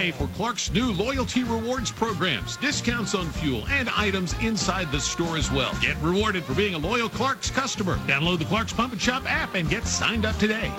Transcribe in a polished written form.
today for Clark's new loyalty rewards programs, discounts on fuel, and items inside the store as well. Get rewarded for being a loyal Clark's customer. Download the Clark's Pump and Shop app and get signed up today.